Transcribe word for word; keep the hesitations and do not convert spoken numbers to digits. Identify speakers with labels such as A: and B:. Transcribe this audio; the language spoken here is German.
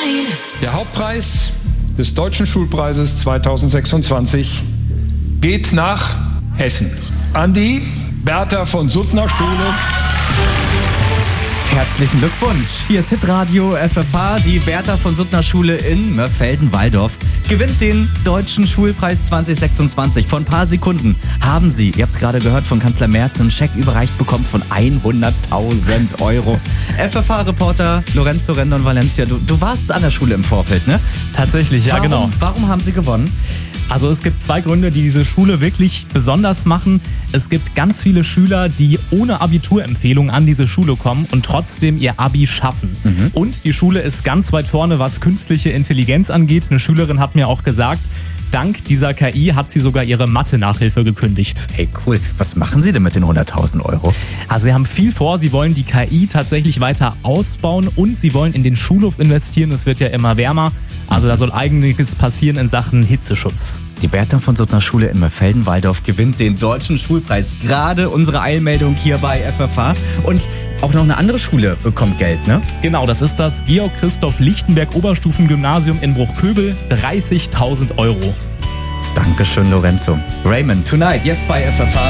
A: Der Hauptpreis des Deutschen Schulpreises zweitausendsechsundzwanzig geht nach Hessen an die Bertha von Suttner Schule.
B: Herzlichen Glückwunsch. Hier ist Hitradio F F H. Die Bertha von Suttner Schule in Mörfelden-Walldorf gewinnt den Deutschen Schulpreis zwanzig sechsundzwanzig. Vor ein paar Sekunden haben Sie, ihr habt es gerade gehört, von Kanzler Merz einen Scheck überreicht bekommen von hunderttausend Euro. F F H-Reporter Lorenzo Rendon Valencia, du, du warst an der Schule im Vorfeld, ne?
C: Tatsächlich, ja,
B: warum,
C: genau.
B: Warum haben Sie gewonnen?
C: Also es gibt zwei Gründe, die diese Schule wirklich besonders machen. Es gibt ganz viele Schüler, die ohne Abiturempfehlung an diese Schule kommen und trotzdem ihr Abi schaffen. Mhm. Und die Schule ist ganz weit vorne, was künstliche Intelligenz angeht. Eine Schülerin hat mir auch gesagt, dank dieser K I hat sie sogar ihre Mathe-Nachhilfe gekündigt.
B: Hey, cool. Was machen Sie denn mit den hunderttausend Euro?
C: Also sie haben viel vor. Sie wollen die K I tatsächlich weiter ausbauen und sie wollen in den Schulhof investieren. Es wird ja immer wärmer. Also da soll einiges passieren in Sachen Hitzeschutz.
B: Die Bertha von Suttner Schule in Mörfelden-Walldorf gewinnt den Deutschen Schulpreis. Gerade unsere Eilmeldung hier bei F F H. Und auch noch eine andere Schule bekommt Geld, ne?
C: Genau, das ist das Georg Christoph Lichtenberg Oberstufengymnasium in Bruchköbel. dreißigtausend Euro.
B: Dankeschön, Lorenzo. Raymond, Tonight, jetzt bei F F H.